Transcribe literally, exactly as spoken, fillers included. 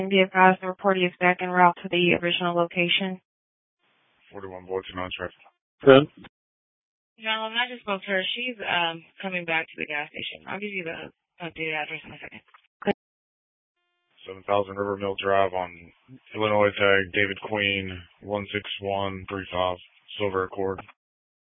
Be advised the reportee is back en route to the original location. forty-one Boyton on traffic. Good. Gentlemen, I just spoke to her. She's um coming back to the gas station. I'll give you the updated address in a second. seven thousand River Mill Drive on Illinois tag, David Queen, one six one three five, Silver Accord.